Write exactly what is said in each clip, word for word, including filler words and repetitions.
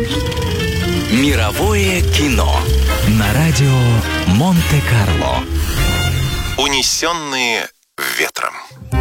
Мировое кино на радио Монте-Карло. Унесенные ветром.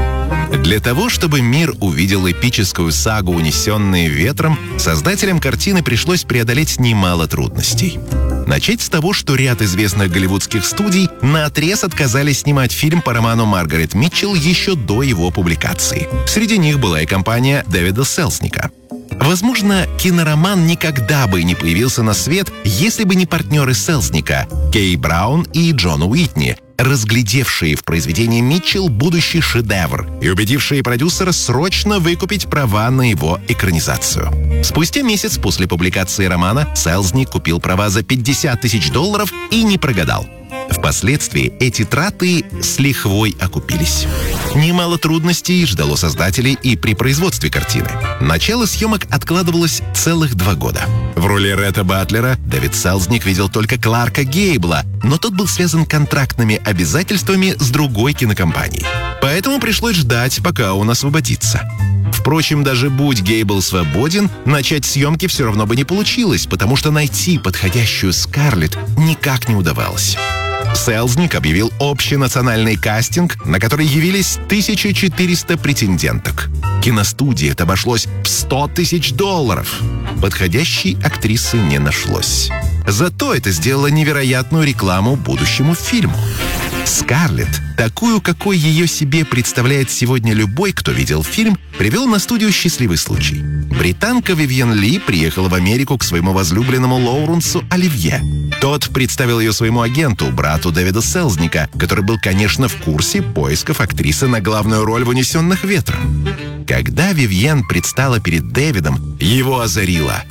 Для того, чтобы мир увидел эпическую сагу «Унесенные ветром», создателям картины пришлось преодолеть немало трудностей. Начать с того, что ряд известных голливудских студий наотрез отказались снимать фильм по роману Маргарет Митчелл еще до его публикации. Среди них была и компания Дэвида Селзника. Возможно, кинороман никогда бы не появился на свет, если бы не партнеры Селзника — Кей Браун и Джон Уитни, разглядевшие в произведении Митчелл будущий шедевр и убедившие продюсера срочно выкупить права на его экранизацию. Спустя месяц после публикации романа Селзник купил права за пятьдесят тысяч долларов и не прогадал. Впоследствии эти траты с лихвой окупились. Немало трудностей ждало создателей и при производстве картины. Начало съемок откладывалось целых два года. В роли Ретта Батлера Дэвид Селзник видел только Кларка Гейбла, но тот был связан контрактными обязательствами с другой кинокомпанией. Поэтому пришлось ждать, пока он освободится. Впрочем, даже будь Гейбл свободен, начать съемки все равно бы не получилось, потому что найти подходящую Скарлетт никак не удавалось. Селзник объявил общенациональный кастинг, на который явились тысяча четыреста претенденток. Киностудии это обошлось в сто тысяч долларов. Подходящей актрисы не нашлось. Зато это сделало невероятную рекламу будущему фильму. Скарлетт, такую, какой ее себе представляет сегодня любой, кто видел фильм, привел на студию счастливый случай. Британка Вивьен Ли приехала в Америку к своему возлюбленному Лоуренсу Оливье. Тот представил ее своему агенту, брату Дэвида Селзника, который был, конечно, в курсе поисков актрисы на главную роль в «Унесенных ветром». Когда Вивьен предстала перед Дэвидом, его озарило.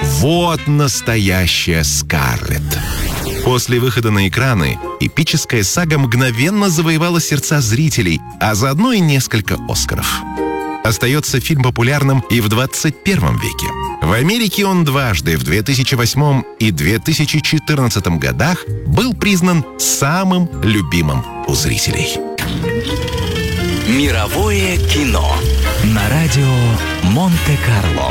Вот настоящая Скарлетт. После выхода на экраны эпическая сага мгновенно завоевала сердца зрителей, а заодно и несколько «Оскаров». Остается фильм популярным и в двадцать первом веке. В Америке он дважды, в две тысячи восьмом и две тысячи четырнадцатом годах, был признан самым любимым у зрителей. Мировое кино на радио Монте-Карло.